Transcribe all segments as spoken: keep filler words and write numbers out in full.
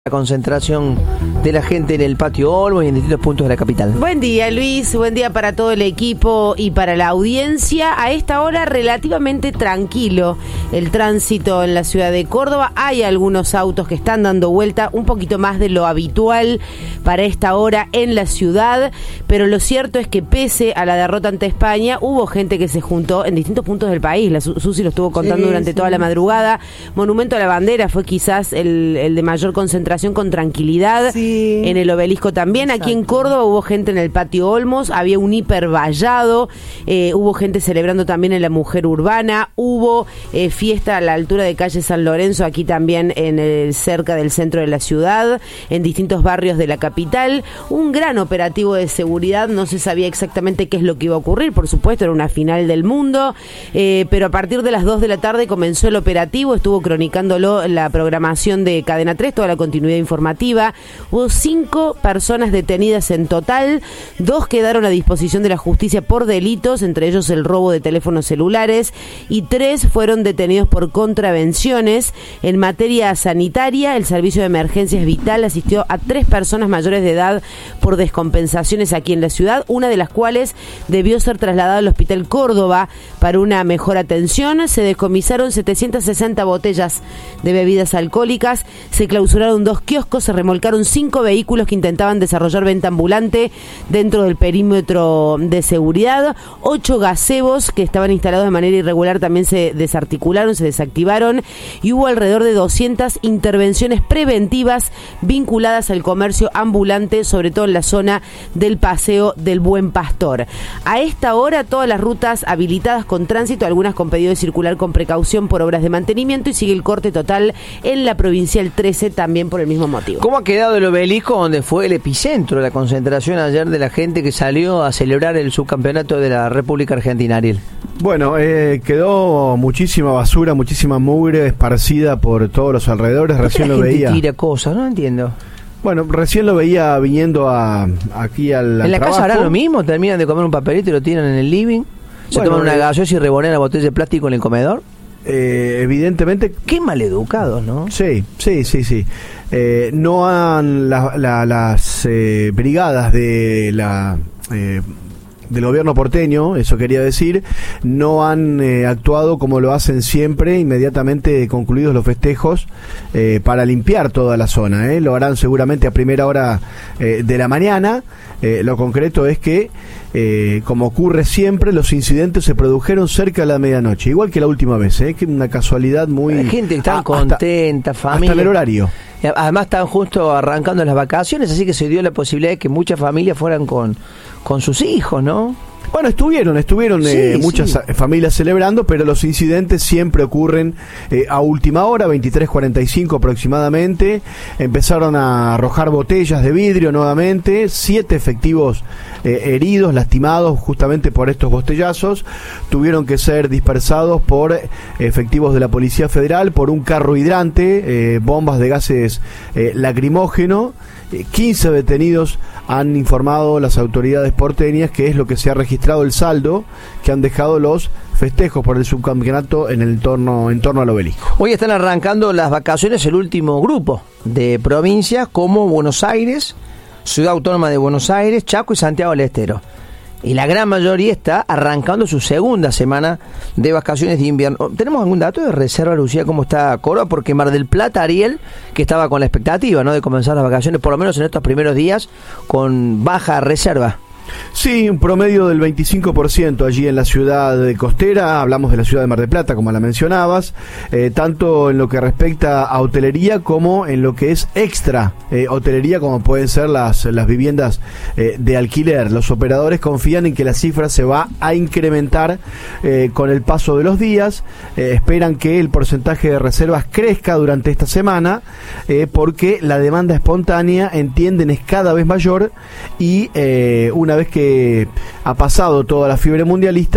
La concentración de la gente en el Patio Olmos y en distintos puntos de la capital. Buen día, Luis, buen día para todo el equipo y para la audiencia. A esta hora relativamente tranquilo el tránsito en la ciudad de Córdoba. Hay algunos autos que están dando vuelta, un poquito más de lo habitual para esta hora en la ciudad, pero lo cierto es que pese a la derrota ante España, hubo gente que se juntó en distintos puntos del país. La Susi lo estuvo contando sí, durante sí. toda la madrugada. Monumento a la Bandera fue quizás el, el de mayor concentración con tranquilidad, sí. en el Obelisco también. Exacto. Aquí en Córdoba hubo gente en el Patio Olmos, había un hiper vallado, eh, hubo gente celebrando también en la Mujer Urbana, hubo eh, fiesta a la altura de calle San Lorenzo, aquí también en el, cerca del centro de la ciudad, en distintos barrios de la capital, un gran operativo de seguridad. No se sabía exactamente qué es lo que iba a ocurrir, por supuesto era una final del mundo, eh, pero a partir de las dos de la tarde comenzó el operativo, estuvo cronicándolo la programación de Cadena tres, toda la continuidad informativa. Hubo cinco personas detenidas en total, dos quedaron a disposición de la justicia por delitos, entre ellos el robo de teléfonos celulares, y tres fueron detenidos por contravenciones. En materia sanitaria, el Servicio de Emergencias Vital asistió a tres personas mayores de edad por descompensaciones aquí en la ciudad, una de las cuales debió ser trasladada al Hospital Córdoba para una mejor atención. Se descomisaron setecientas sesenta botellas de bebidas alcohólicas, se clausuraron dos kioscos, se remolcaron cinco vehículos que intentaban desarrollar venta ambulante dentro del perímetro de seguridad, ocho gazebos que estaban instalados de manera irregular también se desarticularon, se desactivaron, y hubo alrededor de doscientas intervenciones preventivas vinculadas al comercio ambulante, sobre todo en la zona del Paseo del Buen Pastor. A esta hora todas las rutas habilitadas con tránsito, algunas con pedido de circular con precaución por obras de mantenimiento, y sigue el corte total en la Provincial trece también por el mismo motivo. ¿Cómo ha quedado el Obelisco, donde fue el epicentro de la concentración ayer de la gente que salió a celebrar el subcampeonato de la República Argentina, Ariel? Bueno, eh, quedó muchísima basura, muchísima mugre esparcida por todos los alrededores. Recién lo veía. ¿Por qué la gente tira cosas? No entiendo. Bueno, recién lo veía viniendo a, aquí al, al ¿En la trabajo. casa harán lo mismo? ¿Terminan de comer un papelito y lo tiran en el living? ¿Se bueno, toman una gaseosa y rebonean la botella de plástico en el comedor? Eh, evidentemente. Qué maleducados, ¿no? Sí, sí, sí, sí. Eh, no han la, la, las eh, brigadas de la eh, del gobierno porteño, eso quería decir, no han eh, actuado como lo hacen siempre, inmediatamente concluidos los festejos, eh, para limpiar toda la zona. Eh. Lo harán seguramente a primera hora eh, de la mañana. Eh, lo concreto es que, eh, como ocurre siempre, los incidentes se produjeron cerca de la medianoche, igual que la última vez, eh, que una casualidad muy... La gente está a, contenta, hasta, familia. Hasta el horario. Además están justo arrancando las vacaciones, así que se dio la posibilidad de que muchas familias fueran con, con sus hijos, ¿no? Bueno, estuvieron, estuvieron eh, sí, muchas sí. familias celebrando, pero los incidentes siempre ocurren eh, a última hora, veintitrés cuarenta y cinco aproximadamente. Empezaron a arrojar botellas de vidrio nuevamente, siete efectivos eh, heridos, lastimados justamente por estos botellazos. Tuvieron que ser dispersados por efectivos de la Policía Federal, por un carro hidrante, eh, bombas de gases eh, lacrimógeno. quince detenidos han informado las autoridades porteñas, que es lo que se ha registrado el saldo que han dejado los festejos por el subcampeonato en el torno, en torno al Obelisco. Hoy están arrancando las vacaciones el último grupo de provincias como Buenos Aires, Ciudad Autónoma de Buenos Aires, Chaco y Santiago del Estero. Y la gran mayoría está arrancando su segunda semana de vacaciones de invierno. ¿Tenemos algún dato de reserva, Lucía, cómo está Córdoba? Porque Mar del Plata, Ariel, que estaba con la expectativa, ¿no?, de comenzar las vacaciones, por lo menos en estos primeros días, con baja reserva. Sí, un promedio del veinticinco por ciento allí en la ciudad de costera. Hablamos de la ciudad de Mar del Plata, como la mencionabas, eh, tanto en lo que respecta a hotelería como en lo que es extra eh, hotelería, como pueden ser las, las viviendas eh, de alquiler. Los operadores confían en que la cifra se va a incrementar eh, con el paso de los días. Eh, esperan que el porcentaje de reservas crezca durante esta semana, eh, porque la demanda espontánea, entienden, es cada vez mayor, y eh, una vez que ha pasado toda la fiebre mundialista,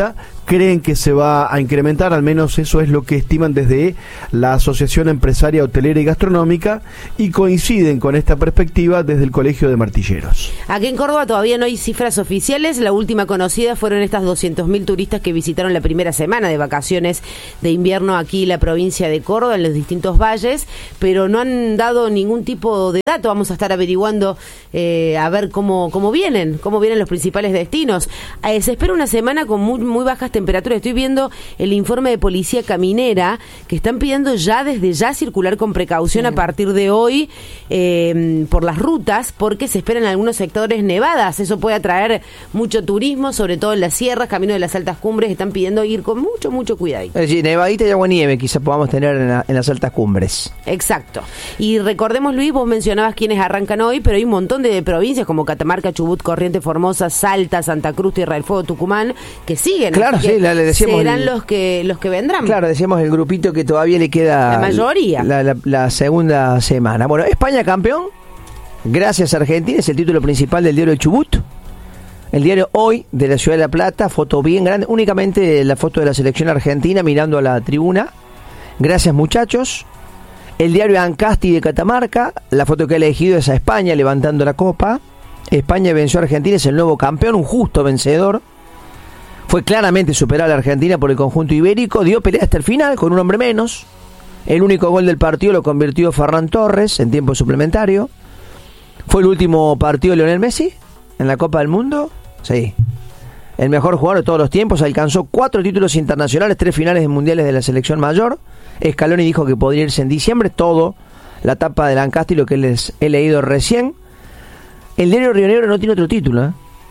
creen que se va a incrementar, al menos eso es lo que estiman desde la Asociación Empresaria Hotelera y Gastronómica, y coinciden con esta perspectiva desde el Colegio de Martilleros. Aquí en Córdoba todavía no hay cifras oficiales, la última conocida fueron estas doscientos mil turistas que visitaron la primera semana de vacaciones de invierno aquí en la provincia de Córdoba, en los distintos valles, pero no han dado ningún tipo de dato. Vamos a estar averiguando eh, a ver cómo, cómo vienen, cómo vienen los principales destinos. Eh, se espera una semana con muy, muy bajas temperaturas. Estoy viendo el informe de Policía Caminera que están pidiendo ya desde ya circular con precaución sí. a partir de hoy eh, por las rutas, porque se esperan en algunos sectores nevadas. Eso puede atraer mucho turismo, sobre todo en las sierras, camino de las altas cumbres. Están pidiendo ir con mucho, mucho cuidado. Es decir, nevadita y agua nieve quizá podamos tener en, la, en las altas cumbres. Exacto. Y recordemos, Luis, vos mencionabas quiénes arrancan hoy, pero hay un montón de provincias como Catamarca, Chubut, Corrientes, Formosa, Salta, Santa Cruz, Tierra del Fuego, Tucumán, que siguen. Claro, sí, la, le decíamos serán el, los que los que vendrán. Claro, decíamos el grupito que todavía le queda la mayoría. La, la, la segunda semana. Bueno, España campeón. Gracias Argentina, es el título principal del diario El Chubut. El diario Hoy de la Ciudad de La Plata, foto bien grande, únicamente la foto de la selección argentina mirando a la tribuna. Gracias muchachos. El diario Ancasti de Catamarca, la foto que ha elegido es a España levantando la copa. España venció a Argentina, es el nuevo campeón, un justo vencedor. Fue claramente superada la Argentina por el conjunto ibérico, dio pelea hasta el final con un hombre menos. El único gol del partido lo convirtió Ferran Torres en tiempo suplementario. Fue el último partido de Lionel Messi en la Copa del Mundo. Sí. El mejor jugador de todos los tiempos, alcanzó cuatro títulos internacionales, tres finales de mundiales de la selección mayor. Scaloni dijo que podría irse en diciembre. Todo la tapa de Lancasti, lo que les he leído recién. El diario Río Negro no tiene otro título, ¿eh?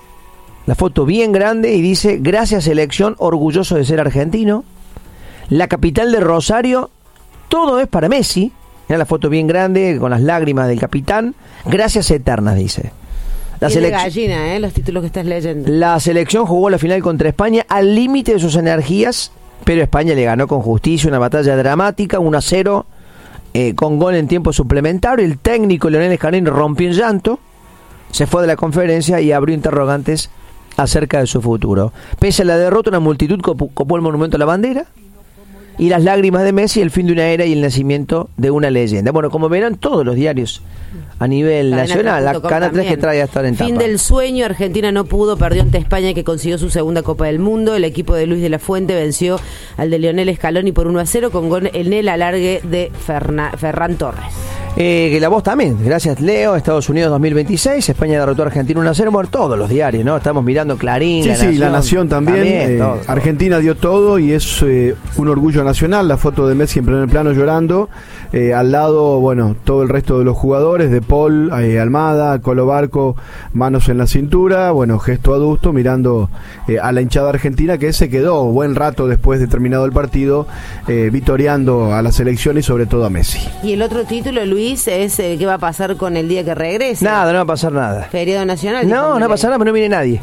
La foto bien grande y dice: gracias selección, orgulloso de ser argentino. La capital de Rosario, todo es para Messi. Mira la foto bien grande con las lágrimas del capitán. Gracias eternas, dice. La Tiene selec- gallina, ¿eh? Los títulos que estás leyendo. La selección jugó la final contra España al límite de sus energías, pero España le ganó con justicia, una batalla dramática, uno a cero, eh, con gol en tiempo suplementario. El técnico Lionel Scaloni rompió en llanto, se fue de la conferencia y abrió interrogantes acerca de su futuro. Pese a la derrota, una multitud copó, copó el monumento a la bandera, y las lágrimas de Messi, el fin de una era y el nacimiento de una leyenda. Bueno, como verán todos los diarios a nivel Cadena nacional, la Cadena tres que trae hasta en tapa. Fin del sueño, Argentina no pudo, perdió ante España, que consiguió su segunda Copa del Mundo. El equipo de Luis de la Fuente venció al de Lionel Scaloni por uno a cero con gol en el alargue de Ferna, Ferran Torres. Eh, que la voz también, gracias Leo. Estados Unidos dos mil veintiséis, España derrotó a Argentina uno a cero. Bueno, todos los diarios, ¿no? Estamos mirando Clarín, sí, La sí, Nación. La Nación también, también eh, todo, todo. Argentina dio todo y es eh, un orgullo nacional. La foto de Messi en primer plano llorando, eh, al lado, bueno, todo el resto de los jugadores, De Paul, eh, Almada, Colo Barco, manos en la cintura, bueno, gesto adusto mirando eh, a la hinchada argentina, que se quedó buen rato después de terminado el partido eh, vitoreando a la selección y sobre todo a Messi. Y el otro título, Luis, es eh, ¿qué va a pasar con el día que regrese? Nada, no va a pasar nada. Feriado nacional. No, no va a pasar nada, pero no viene nadie.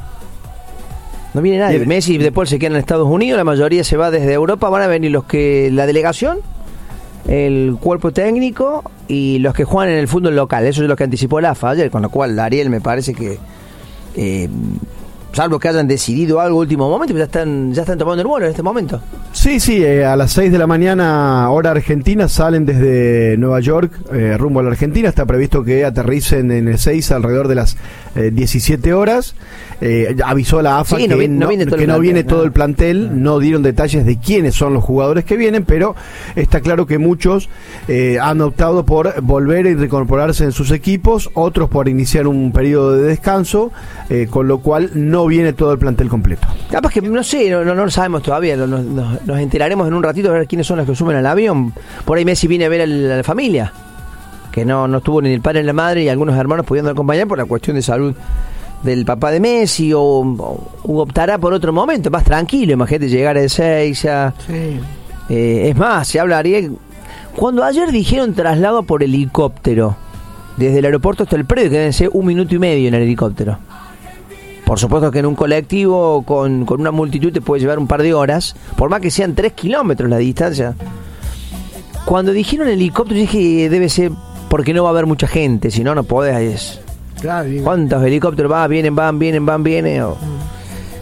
No viene nadie. Bien. Messi y De Paul se quedan en Estados Unidos, la mayoría se va desde Europa, van a venir los que la delegación, el cuerpo técnico y los que juegan en el fútbol local. Eso es lo que anticipó la A F A ayer, con lo cual Ariel me parece que eh, salvo que hayan decidido algo último momento, ya están ya están tomando el vuelo en este momento. Sí, sí, eh, a las seis de la mañana hora argentina salen desde Nueva York eh, rumbo a la Argentina. Está previsto que aterricen en el seis alrededor de las eh, diecisiete horas. Eh, avisó la A F A sí, que no viene, no viene no, todo, que el, no plantel, viene todo no. el plantel, no. no dieron detalles de quiénes son los jugadores que vienen, pero está claro que muchos eh, han optado por volver y reincorporarse en sus equipos, otros por iniciar un periodo de descanso, eh, con lo cual no viene todo el plantel completo. Capaz que, no sé, no, no, no lo sabemos todavía, nos, nos, nos enteraremos en un ratito a ver quiénes son los que suben al avión. Por ahí Messi viene a ver a la, a la familia, que no, no estuvo ni el padre ni la madre y algunos hermanos pudiendo acompañar por la cuestión de salud del papá de Messi, o, o, o optará por otro momento, más tranquilo. Imagínate llegar a Ezeiza. Sí. Eh, es más, se habla, Ariel, cuando ayer dijeron traslado por helicóptero, desde el aeropuerto hasta el predio, que deben ser un minuto y medio en el helicóptero. Por supuesto que en un colectivo con, con una multitud te puede llevar un par de horas, por más que sean tres kilómetros la distancia. Cuando dijeron helicóptero, yo dije, debe ser porque no va a haber mucha gente, si no, no podés. Claro, ¿cuántos helicópteros van, vienen, van, vienen, van, vienen? O...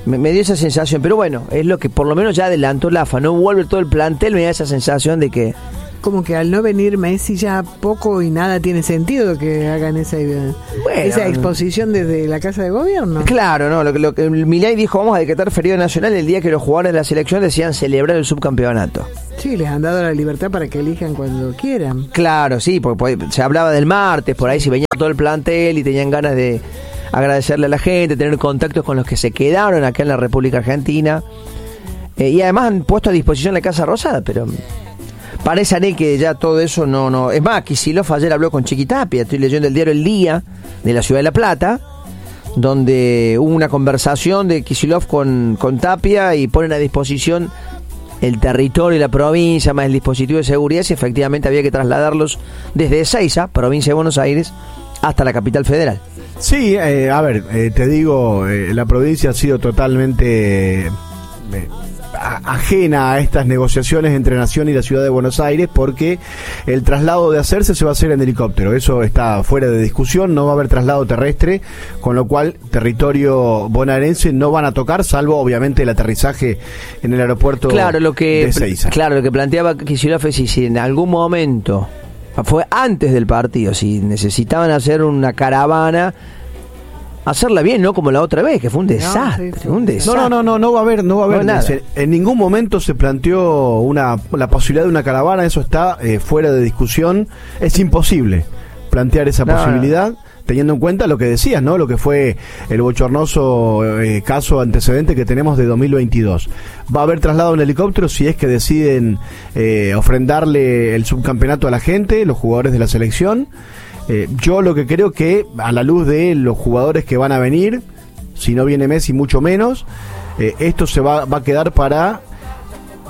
Me, me dio esa sensación, pero bueno, es lo que por lo menos ya adelantó la A F A, no vuelve todo el plantel, me da esa sensación de que... Como que al no venir Messi ya poco y nada tiene sentido que hagan esa, bueno, esa exposición desde la Casa de Gobierno. Claro, no, lo que, lo que Milei dijo, vamos a decretar feriado nacional el día que los jugadores de la selección decían celebrar el subcampeonato. Sí, les han dado la libertad para que elijan cuando quieran. Claro, sí, porque se hablaba del martes, por ahí si venía todo el plantel y tenían ganas de agradecerle a la gente, tener contactos con los que se quedaron acá en la República Argentina. Eh, y además han puesto a disposición la Casa Rosada, pero... Parece a mí que ya todo eso no... no es más, Kicillof ayer habló con Chiquitapia, estoy leyendo el diario El Día de la Ciudad de La Plata, donde hubo una conversación de Kicillof con, con Tapia y ponen a disposición el territorio y la provincia, más el dispositivo de seguridad, si efectivamente había que trasladarlos desde Ezeiza, provincia de Buenos Aires, hasta la capital federal. Sí, eh, a ver, eh, te digo, eh, la provincia ha sido totalmente... Eh, ajena a estas negociaciones entre Nación y la Ciudad de Buenos Aires, porque el traslado de hacerse se va a hacer en helicóptero, eso está fuera de discusión, no va a haber traslado terrestre, con lo cual territorio bonaerense no van a tocar, salvo obviamente el aterrizaje en el aeropuerto claro, lo que, de Ezeiza. Claro, lo que planteaba Kicillof es si, si en algún momento, fue antes del partido, si necesitaban hacer una caravana, hacerla bien, no como la otra vez, que fue un desastre, no, sí, sí. un desastre. No, no, no, no va a haber, no va a haber no, nada. En, en ningún momento se planteó una la posibilidad de una caravana, eso está eh, fuera de discusión, es imposible plantear esa no, posibilidad. No. Teniendo en cuenta lo que decías, ¿no? Lo que fue el bochornoso eh, caso antecedente que tenemos de dos mil veintidós. Va a haber traslado en helicóptero si es que deciden eh, ofrendarle el subcampeonato a la gente, los jugadores de la selección. Eh, yo lo que creo que, a la luz de los jugadores que van a venir, si no viene Messi mucho menos, eh, esto se va, va a quedar para